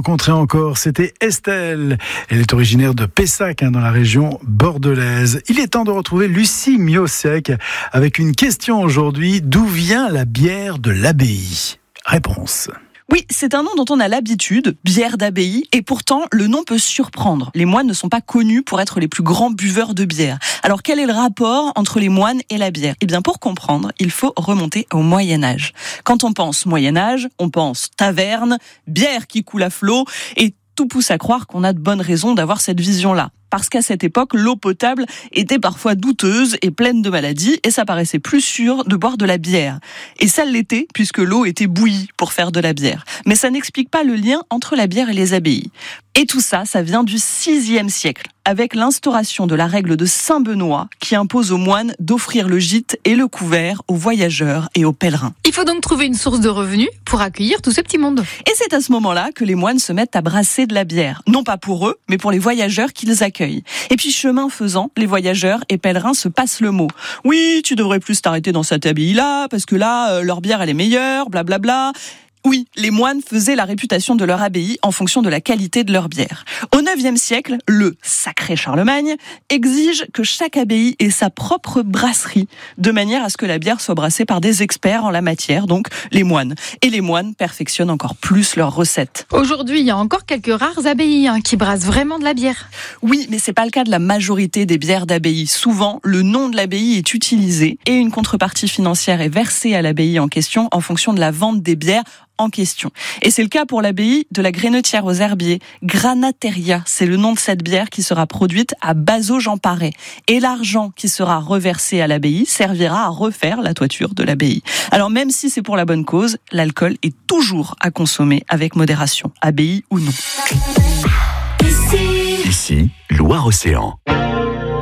rencontré encore, c'était Estelle. Elle est originaire de Pessac, dans la région bordelaise. Il est temps de retrouver Lucie Miosek avec une question aujourd'hui. D'où vient la bière de l'abbaye ? Réponse. Oui, c'est un nom dont on a l'habitude, bière d'abbaye, et pourtant le nom peut surprendre. Les moines ne sont pas connus pour être les plus grands buveurs de bière. Alors quel est le rapport entre les moines et la bière ? Eh bien pour comprendre, il faut remonter au Moyen-Âge. Quand on pense Moyen-Âge, on pense taverne, bière qui coule à flot, et tout pousse à croire qu'on a de bonnes raisons d'avoir cette vision-là. Parce qu'à cette époque, l'eau potable était parfois douteuse et pleine de maladies, et ça paraissait plus sûr de boire de la bière. Et ça l'était, puisque l'eau était bouillie pour faire de la bière. Mais ça n'explique pas le lien entre la bière et les abbayes. Et tout ça, ça vient du VIe siècle, avec l'instauration de la règle de Saint-Benoît, qui impose aux moines d'offrir le gîte et le couvert aux voyageurs et aux pèlerins. Il faut donc trouver une source de revenus pour accueillir tout ce petit monde. Et c'est à ce moment-là que les moines se mettent à brasser de la bière. Non pas pour eux, mais pour les voyageurs qu'ils accueillent. Et puis chemin faisant, les voyageurs et pèlerins se passent le mot. Oui, tu devrais plus t'arrêter dans cette abbaye-là, parce que là, leur bière elle est meilleure, blablabla. Oui, les moines faisaient la réputation de leur abbaye en fonction de la qualité de leur bière. Au IXe siècle, le sacré Charlemagne exige que chaque abbaye ait sa propre brasserie, de manière à ce que la bière soit brassée par des experts en la matière, donc les moines. Et les moines perfectionnent encore plus leurs recettes. Aujourd'hui, il y a encore quelques rares abbayes qui brassent vraiment de la bière. Oui, mais c'est pas le cas de la majorité des bières d'abbaye. Souvent, le nom de l'abbaye est utilisé et une contrepartie financière est versée à l'abbaye en question en fonction de la vente des bières en question. Et c'est le cas pour l'abbaye de la Grenetière aux Herbiers. Granateria, c'est le nom de cette bière qui sera produite à Bazaux-Jean-Paré. Et l'argent qui sera reversé à l'abbaye servira à refaire la toiture de l'abbaye. Alors même si c'est pour la bonne cause, l'alcool est toujours à consommer avec modération, abbaye ou non. Ici, Loire-Océan.